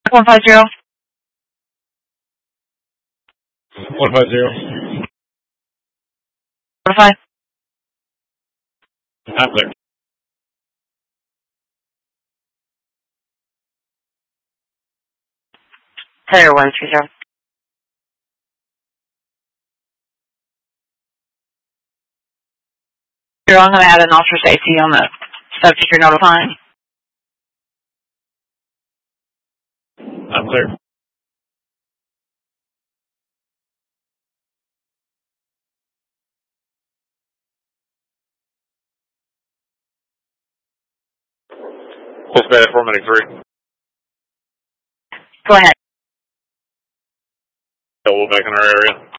150. 150. 45. I'm clear. Clear 130. I'm going to add an ultra safety on the subject you're notifying. I'm clear. Dispatch at 493. Go ahead. We'll back in our area.